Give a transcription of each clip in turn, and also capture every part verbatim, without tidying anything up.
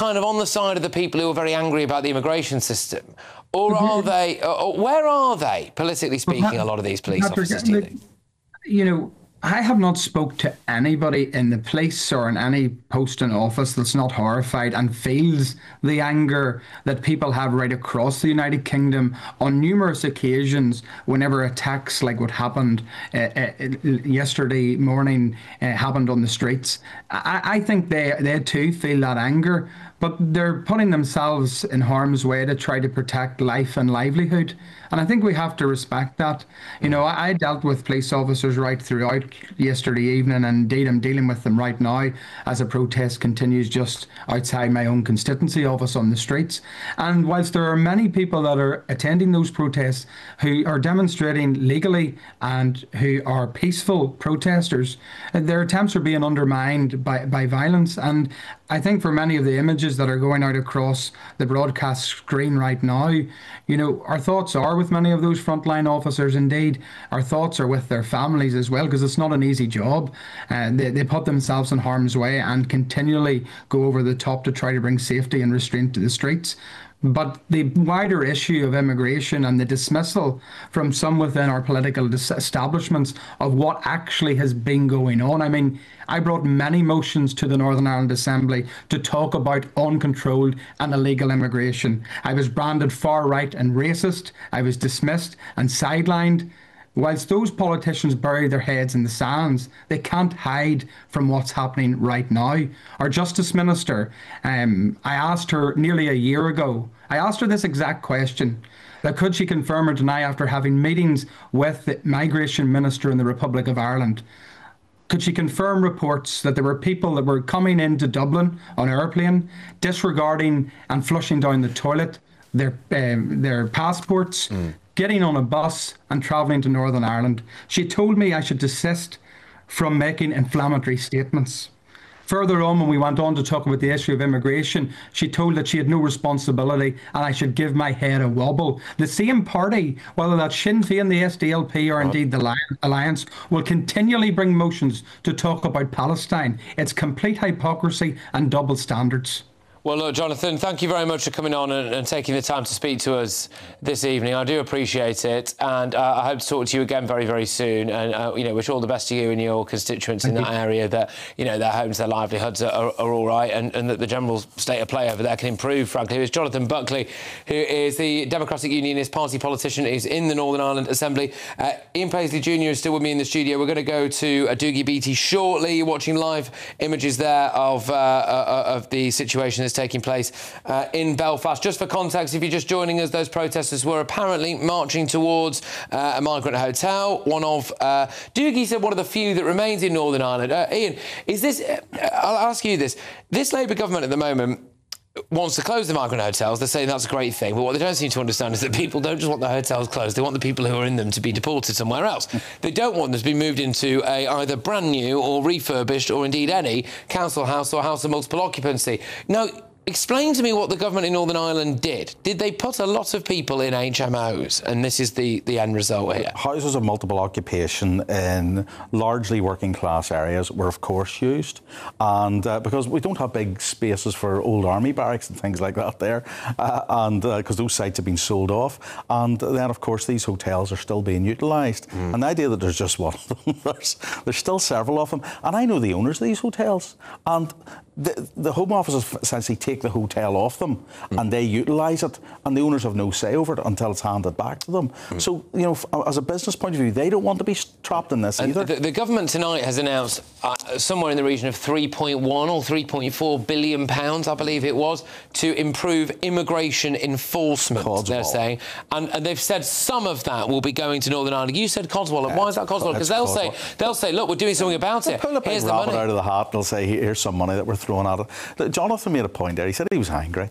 kind of on the side of the people who are very angry about the immigration system? Or are they, or where are they, politically speaking, a lot of these police officers, do you think? You know, I have not spoke to anybody in the police or in any post in office that's not horrified and feels the anger that people have right across the United Kingdom on numerous occasions whenever attacks like what happened uh, uh, yesterday morning uh, happened on the streets. I, I think they, they too feel that anger, but they're putting themselves in harm's way to try to protect life and livelihood. And I think we have to respect that. You know, I, I dealt with police officers right throughout yesterday evening, and indeed I'm dealing with them right now as a protest continues just outside my own constituency office on the streets. And whilst there are many people that are attending those protests who are demonstrating legally and who are peaceful protesters, their attempts are being undermined by, by violence. And I think for many of the images that are going out across the broadcast screen right now, you know, our thoughts are with many of those frontline officers. Indeed, our thoughts are with their families as well, because it's not an easy job. Uh, they, they put themselves in harm's way and continually go over the top to try to bring safety and restraint to the streets. But the wider issue of immigration and the dismissal from some within our political establishments of what actually has been going on. I mean, I brought many motions to the Northern Ireland Assembly to talk about uncontrolled and illegal immigration. I was branded far right and racist. I was dismissed and sidelined. Whilst those politicians bury their heads in the sands, they can't hide from what's happening right now. Our Justice Minister, um, I asked her nearly a year ago, I asked her this exact question, that could she confirm or deny after having meetings with the Migration Minister in the Republic of Ireland? Could she confirm reports that there were people that were coming into Dublin on an airplane, disregarding and flushing down the toilet their, um, their passports, mm. getting on a bus and travelling to Northern Ireland? She told me I should desist from making inflammatory statements. Further on, when we went on to talk about the issue of immigration, she told that she had no responsibility and I should give my head a wobble. The same party, whether that's Sinn Féin, the S D L P, or indeed the Alliance, will continually bring motions to talk about Palestine. It's complete hypocrisy and double standards. Well, look, Jonathan, thank you very much for coming on and, and taking the time to speak to us this evening. I do appreciate it, and uh, I hope to talk to you again very, very soon. And, uh, you know, wish all the best to you and your constituents thank in that you. area, that, you know, their homes, their livelihoods are, are, are all right, and, and that the general state of play over there can improve, frankly. It's Jonathan Buckley, who is the Democratic Unionist Party politician, is in the Northern Ireland Assembly. Uh, Ian Paisley Junior is still with me in the studio. We're going to go to uh, Dougie Beattie shortly. You're watching live images there of, uh, uh, of the situation that's taking place uh, in Belfast. Just for context, if you're just joining us, those protesters were apparently marching towards uh, a migrant hotel. One of, uh, Dougie said, one of the few that remains in Northern Ireland. Uh, Ian, is this, uh, I'll ask you this, this Labour government at the moment wants to close the migrant hotels. They're saying that's a great thing, but what they don't seem to understand is that people don't just want the hotels closed, they want the people who are in them to be deported somewhere else. They don't want them to be moved into a either brand new or refurbished or indeed any council house or house of multiple occupancy. Now, explain to me what the government in Northern Ireland did. Did they put a lot of people in H M Os? And this is the, the end result here. Houses of multiple occupation in largely working class areas were of course used. And uh, because we don't have big spaces for old army barracks and things like that there, uh, and because uh, those sites have been sold off. And then of course these hotels are still being utilised. Mm. And the idea that there's just one of them, there's, there's still several of them. And I know the owners of these hotels. And The, the Home Office essentially take the hotel off them mm. and they utilise it, and the owners have no say over it until it's handed back to them. Mm. So, you know, as a business point of view, they don't want to be trapped in this and either. The, the government tonight has announced uh, somewhere in the region of three point one or three point four billion pounds, I believe it was, to improve immigration enforcement, Codswallop. They're saying. And, and they've said some of that will be going to Northern Ireland. You said Codswallop. Yeah. Why is that Codswallop? Because they'll say, they'll say, look, we're doing something about they'll it. Pull a big Here's the rabbit money out of the hat and they'll say, here's some money that we're throwing at it. Jonathan made a point there. He said he was angry.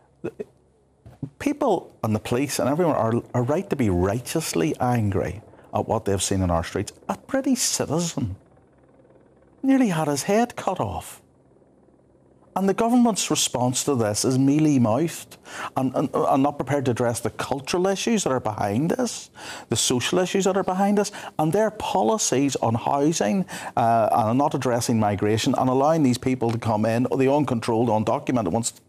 People and the police and everyone are, are right to be righteously angry at what they've seen in our streets. A British citizen nearly had his head cut off. And the government's response to this is mealy-mouthed and, and, and not prepared to address the cultural issues that are behind this, the social issues that are behind this, and their policies on housing uh, and not addressing migration and allowing these people to come in, the uncontrolled, undocumented ones,